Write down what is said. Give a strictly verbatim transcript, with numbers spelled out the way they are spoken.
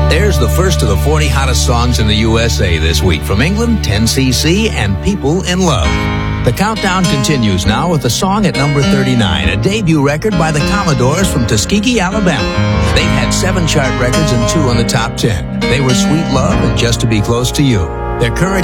There's the first of the forty hottest songs in the U S A this week. From England, ten C C and People in Love. The countdown continues now with a song at number thirty-nine, a debut record by the Commodores from Tuskegee, Alabama. They've had seven chart records and two on the top ten. They were Sweet Love and Just to Be Close to You. Their current